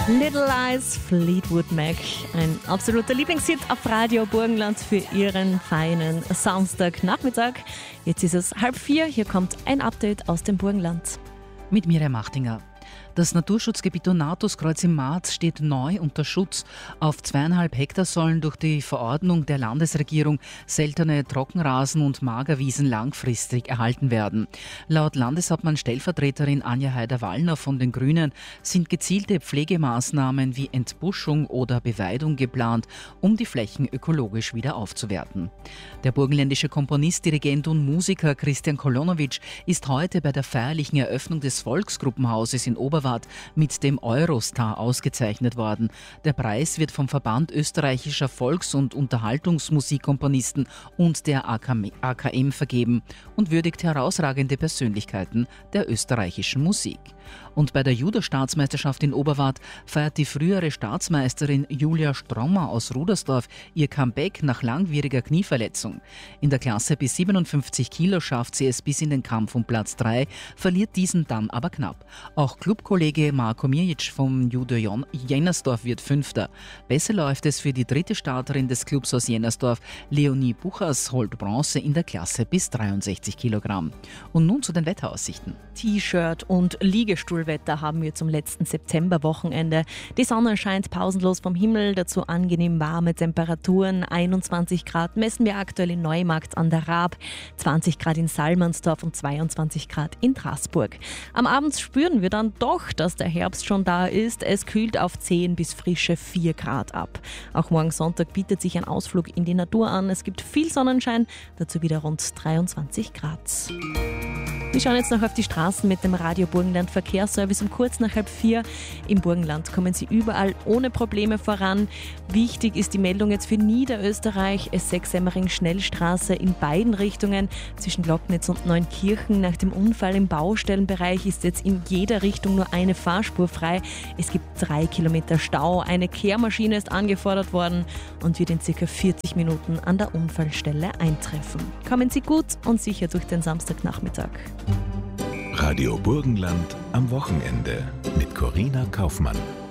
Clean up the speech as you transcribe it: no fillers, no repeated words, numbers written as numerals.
Little Eyes, Fleetwood Mac. Ein absoluter Lieblingshit auf Radio Burgenland für Ihren feinen Samstagnachmittag. Jetzt ist es 3:30, hier kommt ein Update aus dem Burgenland. Mit Miriam Machtinger. Das Naturschutzgebiet Donatus-Kreuz im Marz steht neu unter Schutz. Auf 2,5 Hektar sollen durch die Verordnung der Landesregierung seltene Trockenrasen und Magerwiesen langfristig erhalten werden. Laut Landeshauptmann-Stellvertreterin Anja Haider-Wallner von den Grünen sind gezielte Pflegemaßnahmen wie Entbuschung oder Beweidung geplant, um die Flächen ökologisch wieder aufzuwerten. Der burgenländische Komponist, Dirigent und Musiker Christian Kolonovic ist heute bei der feierlichen Eröffnung des Volksgruppenhauses in Oberwart mit dem Eurostar ausgezeichnet worden. Der Preis wird vom Verband österreichischer Volks- und Unterhaltungsmusikkomponisten und der AKM vergeben und würdigt herausragende Persönlichkeiten der österreichischen Musik. Und bei der Judo-Staatsmeisterschaft in Oberwart feiert die frühere Staatsmeisterin Julia Strommer aus Rudersdorf ihr Comeback nach langwieriger Knieverletzung. In der Klasse bis 57 Kilo schafft sie es bis in den Kampf um Platz 3, verliert diesen dann aber knapp. Auch Clubkollege Marko Mirjic vom Judo Jennersdorf wird Fünfter. Besser läuft es für die dritte Starterin des Clubs aus Jennersdorf, Leonie Buchers, holt Bronze in der Klasse bis 63 Kilogramm. Und nun zu den Wetteraussichten. T-Shirt und Liegestuhlwetter haben wir zum letzten Septemberwochenende. Die Sonne scheint pausenlos vom Himmel, dazu angenehm warme Temperaturen. 21 Grad messen wir aktuell in Neumarkt an der Raab, 20 Grad in Salmansdorf und 22 Grad in Straßburg. Am Abend spüren wir dann doch, dass der Herbst schon da ist. Es kühlt auf 10 bis frische 4 Grad ab. Auch morgen Sonntag bietet sich ein Ausflug in die Natur an. Es gibt viel Sonnenschein, dazu wieder rund 23 Grad. Wir schauen jetzt noch auf die Straßen mit dem Radio Burgenland Verkehrsservice um kurz nach 3:30. Im Burgenland kommen sie überall ohne Probleme voran. Wichtig ist die Meldung jetzt für Niederösterreich. S6 Semmering Schnellstraße in beiden Richtungen zwischen Glocknitz und Neunkirchen. Nach dem Unfall im Baustellenbereich ist jetzt in jeder Richtung nur eine Fahrspur frei. Es gibt 3 Kilometer Stau. Eine Kehrmaschine ist angefordert worden und wird in ca. 40 Minuten an der Unfallstelle eintreffen. Kommen Sie gut und sicher durch den Samstagnachmittag. Radio Burgenland am Wochenende mit Corina Kaufmann.